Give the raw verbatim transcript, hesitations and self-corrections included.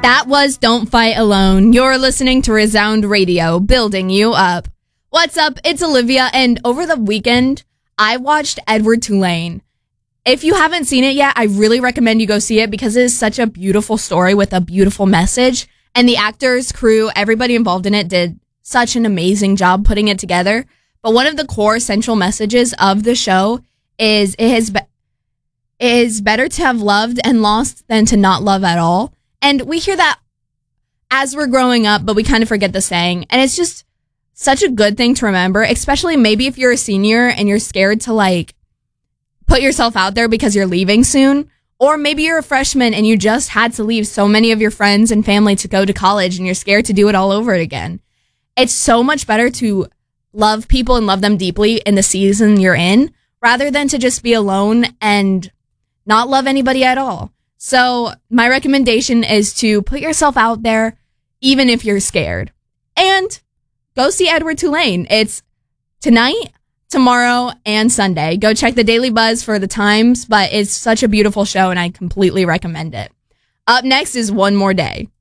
That was Don't Fight Alone. You're listening to Resound Radio, building you up. What's up? It's Olivia, and over the weekend, I watched Edward Tulane. If you haven't seen it yet, I really recommend you go see it because it is such a beautiful story with a beautiful message. And the actors, crew, everybody involved in it did such an amazing job putting it together. But one of the core central messages of the show is it is, be- it is better to have loved and lost than to not love at all. And we hear that as we're growing up, but we kind of forget the saying. And it's just such a good thing to remember, especially maybe if you're a senior and you're scared to like put yourself out there because you're leaving soon. Or maybe you're a freshman and you just had to leave so many of your friends and family to go to college and you're scared to do it all over again. It's so much better to love people and love them deeply in the season you're in rather than to just be alone and not love anybody at all. So my recommendation is to put yourself out there, even if you're scared. And go see Edward Tulane. It's tonight, tomorrow, and Sunday. Go check the Daily Buzz for the times, but it's such a beautiful show, and I completely recommend it. Up next is One More Day.